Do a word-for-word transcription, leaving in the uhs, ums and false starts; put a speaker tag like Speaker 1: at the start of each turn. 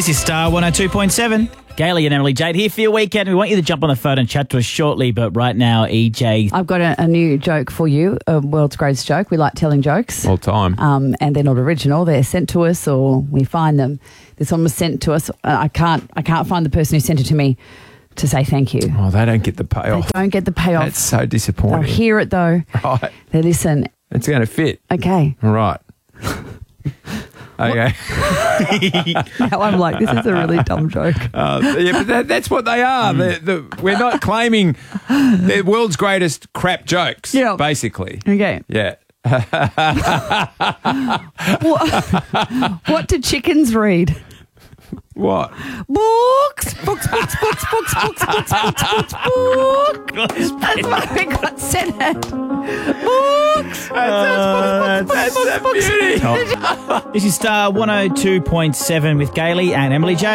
Speaker 1: This is Star one oh two point seven. Gailey and Emily Jade here for your weekend. We want you to jump on the phone and chat to us shortly, but right now, E J.
Speaker 2: I've got a, a new joke for you, a world's greatest joke. We like telling jokes.
Speaker 3: All time.
Speaker 2: Um, and they're not original. They're sent to us or we find them. This one was sent to us. Uh, I can't I can't find the person who sent it to me to say thank you.
Speaker 3: Oh, they don't get the payoff.
Speaker 2: They don't get the payoff.
Speaker 3: That's so
Speaker 2: They'll
Speaker 3: disappointing.
Speaker 2: hear it though.
Speaker 3: Right.
Speaker 2: They listen.
Speaker 3: It's going to fit.
Speaker 2: Okay.
Speaker 3: All right. Okay.
Speaker 2: Now I'm like, this is a really dumb joke.
Speaker 3: Uh, yeah, but that, that's what they are. They're, they're, we're not claiming they're world's greatest crap jokes,
Speaker 2: Yeah.
Speaker 3: basically.
Speaker 2: Okay.
Speaker 3: Yeah.
Speaker 2: What, what do chickens read?
Speaker 3: What?
Speaker 2: Books, books, books, books, books, books, books, books, books, books. That's what we got sent it. Books.
Speaker 3: That's, that's, that's a beauty.
Speaker 1: This is Star one oh two point seven with Gailey and Emily Jade.